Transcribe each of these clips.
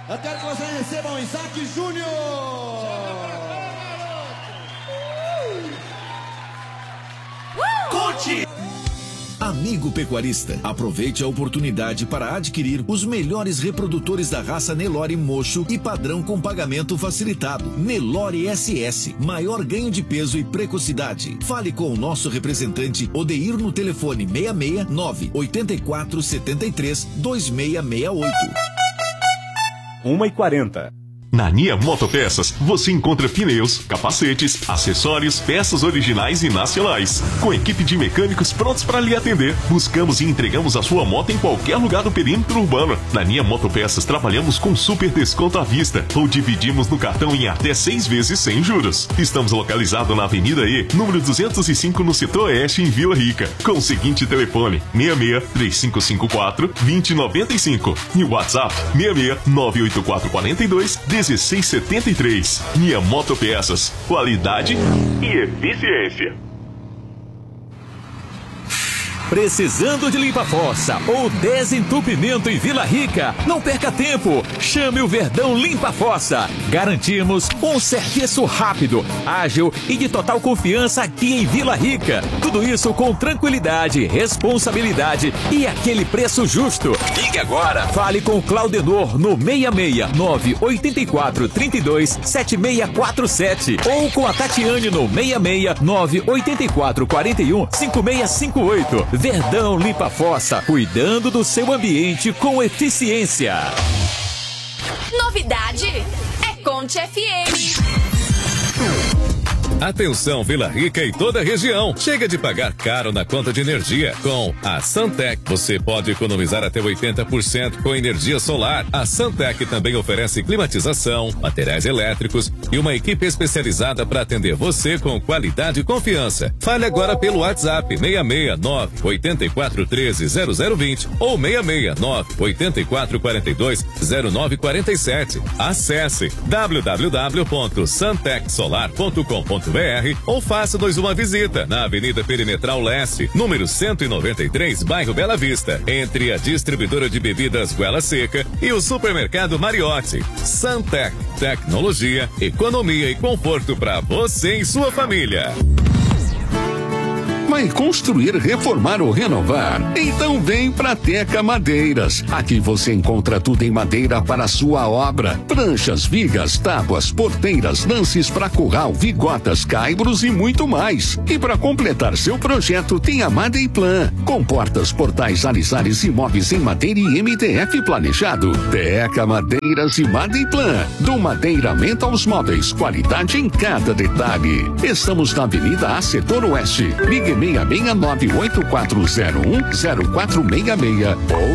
Eu quero que vocês recebam Isaac Júnior. Conte! Amigo pecuarista, aproveite a oportunidade para adquirir os melhores reprodutores da raça Nelore Mocho e padrão com pagamento facilitado. Nelore SS, maior ganho de peso e precocidade. Fale com o nosso representante Odeir no telefone 669 8473 2668. 1h40. Na Nia Motopeças, você encontra pneus, capacetes, acessórios, peças originais e nacionais. Com equipe de mecânicos prontos para lhe atender, buscamos e entregamos a sua moto em qualquer lugar do perímetro urbano. Na Nia Motopeças, trabalhamos com super desconto à vista ou dividimos no cartão em até 6 vezes sem juros. Estamos localizados na Avenida E, número 205, no setor oeste, em Vila Rica, com o seguinte telefone: 66 3554 2095 e o WhatsApp 66 98442 1673. Nia Motopeças, qualidade e eficiência. Precisando de limpa-fossa ou desentupimento em Vila Rica? Não perca tempo! Chame o Verdão Limpa-Fossa. Garantimos um serviço rápido, ágil e de total confiança aqui em Vila Rica. Tudo isso com tranquilidade, responsabilidade e aquele preço justo. Ligue agora! Fale com o Claudenor no 669 84 32 7647 ou com a Tatiane no 669 84 41 5658. Verdão Limpa-Fossa, cuidando do seu ambiente com eficiência. Novidade é Conte FM. Atenção Vila Rica e toda a região. Chega de pagar caro na conta de energia. Com a Santec, você pode economizar até 80% com energia solar. A Santec também oferece climatização, materiais elétricos e uma equipe especializada para atender você com qualidade e confiança. Fale agora pelo WhatsApp 669 8413 0020 ou 669 8442 0947. Acesse www.santecsolar.com.br ou faça-nos uma visita na Avenida Perimetral Leste, número 193, bairro Bela Vista, entre a distribuidora de bebidas Goela Seca e o supermercado Mariotti. Santec, tecnologia, economia e conforto para você e sua família. Vai construir, reformar ou renovar? Então vem pra Teca Madeiras. Aqui você encontra tudo em madeira para a sua obra: pranchas, vigas, tábuas, porteiras, lances para curral, vigotas, caibros e muito mais. E para completar seu projeto tem a Madeiplan, com portas, portais, alisares e móveis em madeira e MDF planejado. Teca Madeiras e Madeiplan, do madeiramento aos móveis, qualidade em cada detalhe. Estamos na Avenida A, Setor Oeste. Ligue 669-8401-0466 ou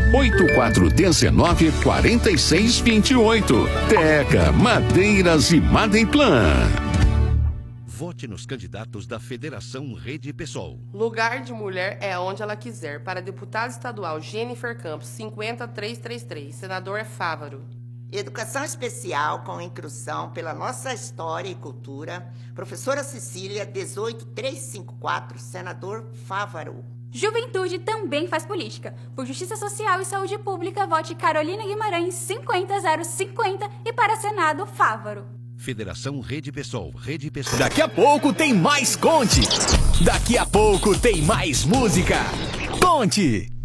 98419-4628. Teca, Madeiras e Madeiplan. Vote nos candidatos da Federação Rede PSOL. Lugar de mulher é onde ela quiser. Para deputado estadual, Jennifer Campos, 50333. Senador Fávaro. Educação especial com inclusão pela nossa história e cultura. Professora Cecília, 18354, senador Fávaro. Juventude também faz política. Por justiça social e saúde pública, vote Carolina Guimarães, 50050 e para Senado, Fávaro. Federação Rede PSOL, Rede PSOL. Daqui a pouco tem mais Conte. Daqui a pouco tem mais música. Conte.